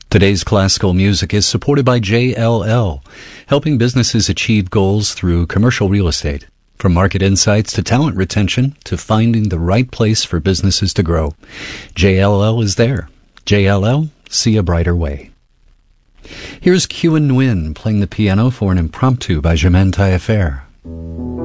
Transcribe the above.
Today's classical music is supported by JLL, helping businesses achieve goals through commercial real estate. From market insights to talent retention to finding the right place for businesses to grow, JLL is there. JLL, see a brighter way. Here's Kyu and Nguyen playing the piano for an impromptu by Germaine Taillefer.